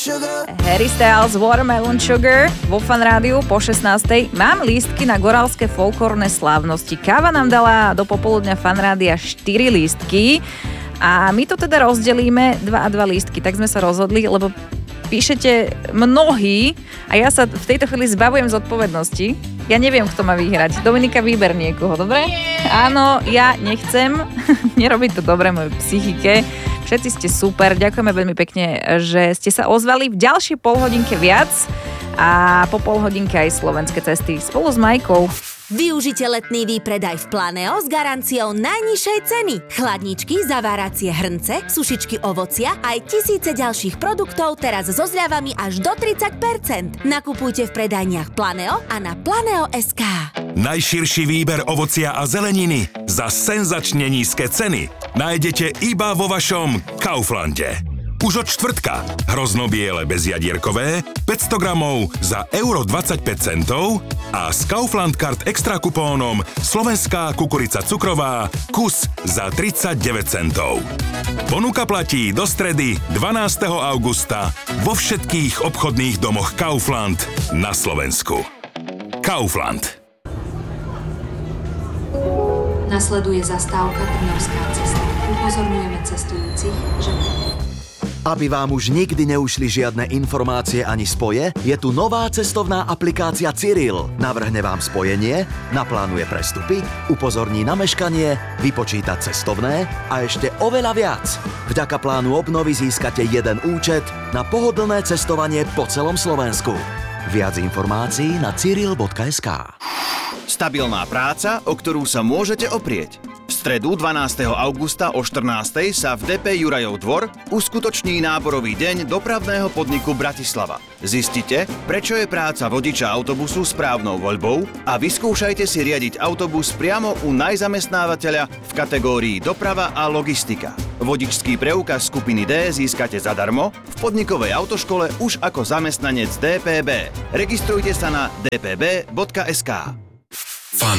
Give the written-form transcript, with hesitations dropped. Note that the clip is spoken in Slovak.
Harry Styles, Watermelon Sugar vo Fan Rádiu po 16. Mám lístky na gorálske folklórne slávnosti. Káva nám dala do popoludňa Fan Rádia 4 lístky a my to teda rozdelíme 2 a 2 lístky. Tak sme sa rozhodli, lebo píšete mnohí a ja sa v tejto chvíli zbavujem zodpovednosti. Ja neviem, kto má vyhrať. Dominika, vyber niekoho, dobre? Áno, ja nechcem. Nerobí to dobre mojej psychike. Všetci ste super, ďakujeme veľmi pekne, že ste sa ozvali. V ďalšej polhodinke viac a po polhodinke aj slovenské cesty spolu s Majkou. Využite letný výpredaj v Planeo s garanciou najnižšej ceny. Chladničky, zaváracie hrnce, sušičky ovocia aj tisíce ďalších produktov teraz so zľavami až do 30%. Nakupujte v predajniach Planeo a na Planeo.sk. Najširší výber ovocia a zeleniny za senzačne nízke ceny nájdete iba vo vašom Kauflande. Už od štvrtka hroznobiele bezjadierkové 500 gramov za euro 25 centov a s Kaufland Card extra kupónom slovenská kukurica cukrová kus za 39 centov. Ponuka platí do stredy 12. augusta vo všetkých obchodných domoch Kaufland na Slovensku. Kaufland. Nasleduje zastávka Trnavská cesta. Upozorňujeme cestujúcich, že... Aby vám už nikdy neušli žiadne informácie ani spoje, je tu nová cestovná aplikácia Cyril. Navrhne vám spojenie, naplánuje prestupy, upozorní na meškanie, vypočíta cestovné a ešte oveľa viac. Vďaka plánu obnovy získate jeden účet na pohodlné cestovanie po celom Slovensku. Viac informácií na cyril.sk. Stabilná práca, o ktorú sa môžete oprieť. V stredu 12. augusta o 14. sa v DP Jurajov dvor uskutoční náborový deň dopravného podniku Bratislava. Zistite, prečo je práca vodiča autobusu správnou voľbou a vyskúšajte si riadiť autobus priamo u najzamestnávateľa v kategórii doprava a logistika. Vodičský preukaz skupiny D získate zadarmo v podnikovej autoškole už ako zamestnanec DPB. Registrujte sa na dpb.sk. Fan